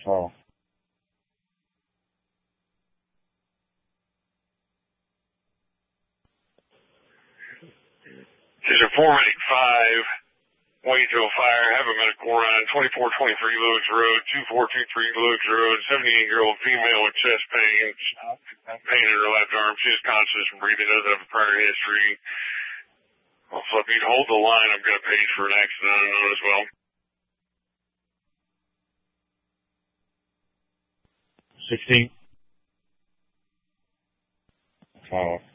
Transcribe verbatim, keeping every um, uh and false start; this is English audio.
So. This is a four eight five, Waynesville Fire, have a medical run, twenty-four twenty-three Lewis Road, two four two three Lewis Road, seventy-eight-year-old female with chest pain, pain in her left arm. She has conscious and breathing, doesn't have a prior history. Also, if you'd hold the line, I'm going to page for an accident unknown as well. sixteen. Oh.